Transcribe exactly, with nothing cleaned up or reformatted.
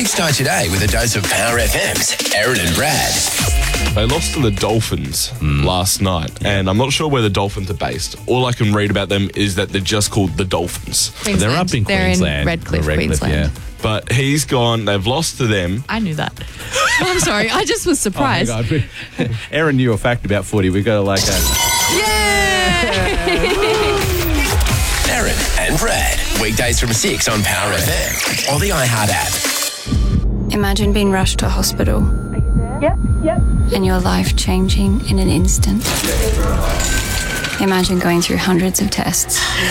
Kickstart your day with a dose of Power F M's Aaron and Brad. They lost to the Dolphins last night, and I'm not sure where the Dolphins are based. All I can read about them is that they're just called the Dolphins. Queensland. They're up in They're Queensland. in Redcliffe, Redcliffe, Queensland. yeah. But he's gone, they've lost to them. I knew that. I'm sorry. I just was surprised. Oh my God. Aaron knew a fact about footy. We've got to like that. Aaron and Brad. Weekdays from six on Power F M or the iHeart app. Imagine being rushed to hospital. Yep, yep. And your life changing in an instant. Imagine going through hundreds of tests